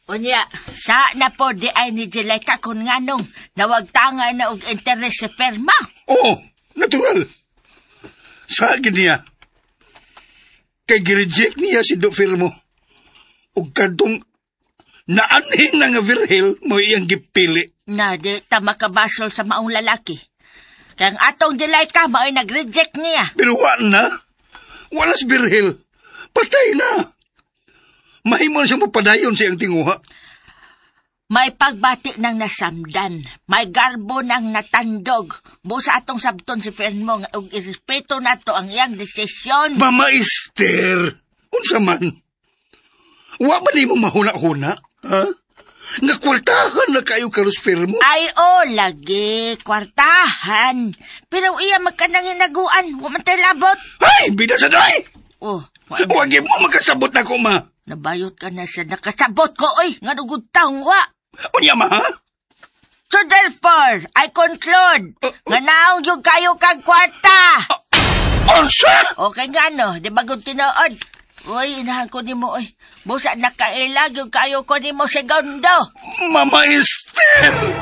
Unya, sa na po di ay ni Jeleka kung nganong nawagtangan na og interes sa firma. Oo, natural. Sa niya. Kay gireject niya si Do Firmo. O kadtong naanhing na nga Virgil mo iyang gipili. Na di ta makabasol sa maong lalaki. Kaya ang atong Jeleka mao'y nag-reject niya. Pero na. Wala si Virgil. Patay na. Mahimo siya mapadayon sa iyang tinguha. May pagbati ng nasamdan. May garbo ng natandog. Busa atong sabton si Fermo nga og irespeto nato ang iyang desisyon. Mama Esther, unsa man? Wa ba di mo mahuna-huna? Ha? Nakwartahan na kayo karos Fermo? Ay, lagi. Kwartahan. Pero iya magkananginaguan. Huwag tayo labot. Ay, bida sa day! Huwag mo makasabot na ko, ma. Nabayot ka na sa nakasabot ko, oy. Nga nugod taong wa. Unya, ma, ha? So therefore, I conclude, nga naong yung kayo kag kwarta. Onsa? Okay nga, no? Di bagong tinood. Uy, inahan ko ni mo, oy. Busa nakailag yung kayo ko ni mo segundo. Mama Esther!